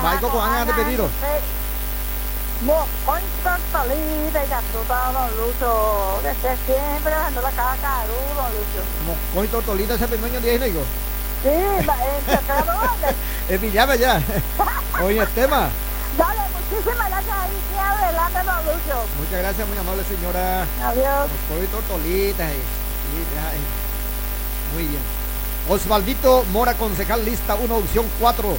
Phải có quán ăn để pedido. Một con tortolita y gatto Lucho, desde siempre dando la caca don Lucho. Một con tortolita se pequeño de ahí, digo. Sí, ¿dónde? Es pillaba ya. Oye, el tema. Dale, muchísimas gracias ahí, que adelante don Lucho. Muchas gracias, muy amable señora. Adiós. Con tortolitas. Muy bien. Osvaldito Mora, concejal, lista 1, opción 4.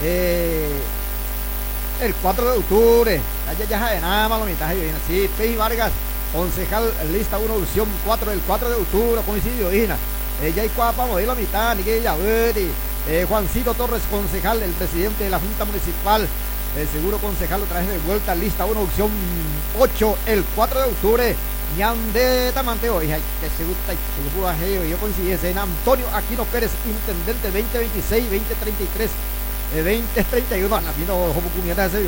El 4 de octubre. Ya de nada más lo mitad. Sí, Pei Vargas, concejal, lista 1, opción 4. El 4 de octubre, coincidió, hija. Ya hay cuapa, modelo mitad, ni que ya Juancito Torres, concejal, el presidente de la Junta Municipal. Seguro concejal, otra vez de vuelta, lista 1, opción 8. El 4 de octubre. Ñande Tamanteo, hija, que se gusta, yo coincidí en Antonio Aquino Pérez, intendente 2026, 2033, 2031, Anafino, como cumieta de serio.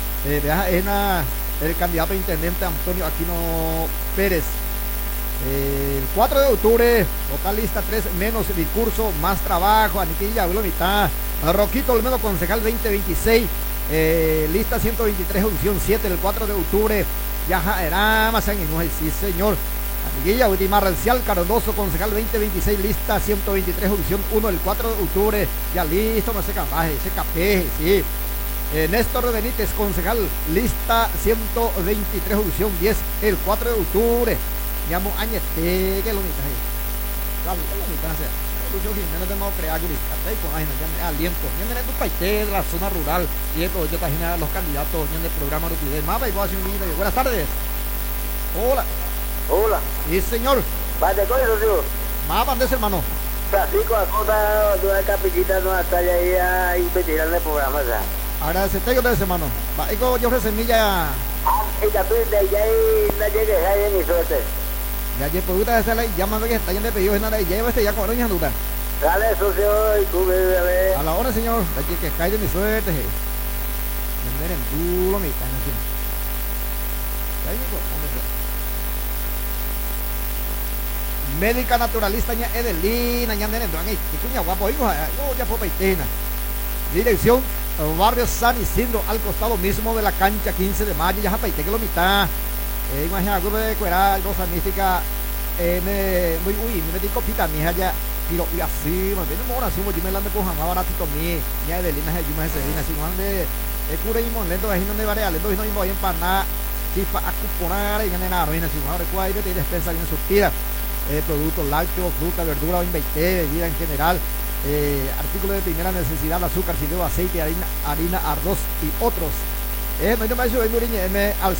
El candidato a intendente Antonio Aquino Pérez. El 4 de octubre, total lista 3, menos discurso, más trabajo, Aniquilla, mitad. Roquito Olmedo, concejal 2026, lista 123, opción 7, el 4 de octubre. Yaja era más en sí señor. Amiguilla Última Rancial Cardoso, concejal 2026, lista 123, opción 1, el 4 de octubre. Ya listo, no se capaje, se capeje, sí. Néstor Benítez, concejal, lista 123, opción 10, el 4 de octubre. Llamo Añete, que lo mitad ahí. Claro, que lo mitad sea. Lucho Jiménez de Mau Crear, aliento. Ya tu país de la zona rural. Y esto, yo también a los candidatos del programa Rutidez. Mapa y voy a hacer un niño. Buenas tardes. Hola. Hola. Sí, señor. ¿Vale, coño, tío? Mapa, ¿dónde es, hermano? Francisco Acota, de una capillita no hasta allá y me tiran el programa ya. Agradecete yo de ese, hermano. Va, yo ofrece semilla. Y ya tú de allá y no llegues ahí en mi suerte. Ya llevo productos de esa ley, ya más que está lleno de pedidos en la ley, lleva ya con doña duda. Dale, socio, y tú, bebé. A la hora, señor, de que cae de mi suerte. Vender en duro, mi cara, así. Médica naturalista, ña Edelina, ña nene, y cuña guapo, hijo, ya por paitina. Dirección, barrio San Isidro, al costado mismo de la cancha 15 de mayo, ya japaite que lo mitad. Imagina grupo de cuera, rosa mística, me metí copita, mi hija ya, tiro y así, me viene mora, así, yo me la de cojan, más baratito mi, ya de Lina, yo me serina, así, man de cura y monlento, ahí no me varía, lento, y no me voy a empanar, chispa a cuponar, y gané nada, así, ahora cuál hay de despensa bien surtida, productos lácteos, fruta, verdura, bebida en general, artículos de primera necesidad, azúcar, fideo, aceite, harina, arroz y otros. Me parece que al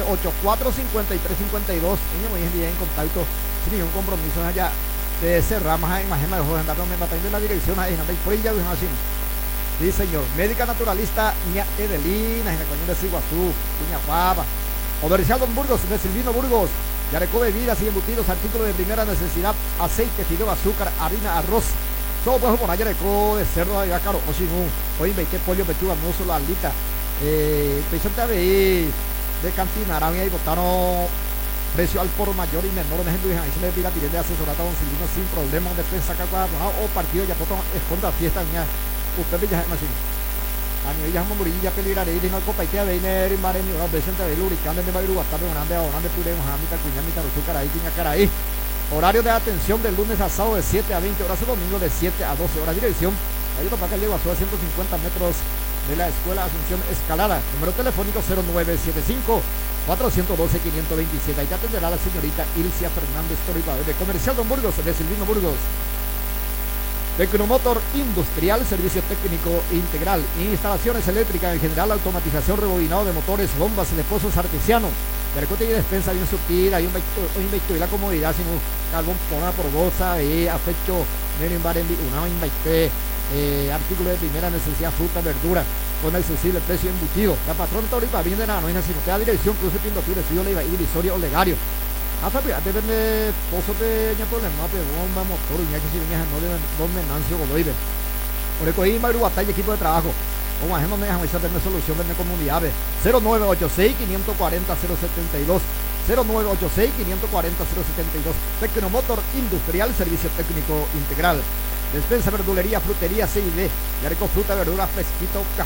0984-5352. Muy bien, en contacto, sin ningún compromiso allá. Cerramos en Majema de Jorge Andando, me batallé en la dirección ahí, anda y por ella, así. Sí, señor. Médica naturalista, ña Edelina, en la cañón de Siguazú, cuña guapa. Comercial Don Burgos, de Silvino Burgos. Yareco bebidas y embutidos, artículos de primera necesidad, aceite, fideo, azúcar, harina, arroz. Todo puedo poner Yareco de cerdo, de caro, o sin un. Hoy 20 pollo, pechuga, muslo, alita. Presente de cantina, ahora y votaron precio al por mayor y menor de gente ahí se le pide de asesorata a don Silvino sin problema, defensa cada o partido ya todo esconda fiesta ya usted ya más año ya morilla peligraré y no copa y que venir y mare ni una presente de lubricante de Babiru hasta de una de pure mitad cuña mitad azúcar ahí tiene cara ahí. Horario de atención del lunes a sábado de 7 a 20 horas, el domingo de 7 a 12 horas. Dirección ahí para que llego a 150 metros de la Escuela Asunción Escalada. Número telefónico 0975 412 527. Ahí te atenderá la señorita Ilcia Fernández Torriba de Comercial Don Burgos, de Silvino Burgos. Tecnomotor Industrial, servicio técnico integral, instalaciones eléctricas en general, automatización, rebobinado de motores, bombas, depósitos artesianos, percote y despensa bien surtida, hay un vehículo y la comodidad, sin un carbón pona por bolsa, afecto, una invite. Artículos de primera necesidad, fruta, verdura, con accesible precio embutido. La patrona ahorita viene de la noina, si no te da dirección, cruce Pindotura, estudio Leiva y Divisoria Olegario. Hasta te vende pozo de ña problema, de bomba, motor, ña que si venía no de don Menancio Godoybe. Por el cojín, Baru, batalla, equipo de trabajo. Como ajeno me dejan esa tener solución de comunidades. 0986-540-072. 0986-540-072. Tecnomotor Industrial, servicio técnico integral. Despensa, verdulería, frutería, C&D. Yareco, fruta, verdura, fresquito,